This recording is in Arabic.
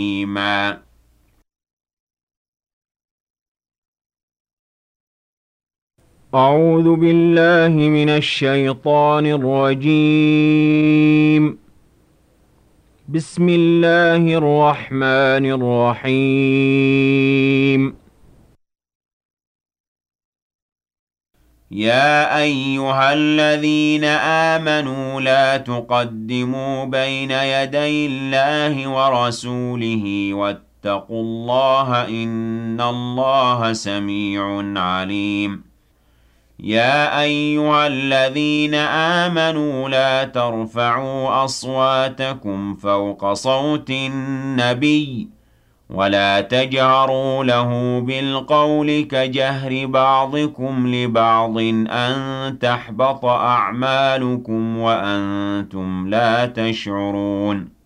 حميما. أعوذ بالله من الشيطان الرجيم. بسم الله الرحمن الرحيم. يا أيها الذين آمنوا لا تقدموا بين يدي الله ورسوله واتقوا الله إن الله سميع عليم. يا أيها الذين آمنوا لا ترفعوا أصواتكم فوق صوت النبي ولا تجهروا له بالقول كجهر بعضكم لبعض أن تحبط أعمالكم وأنتم لا تشعرون.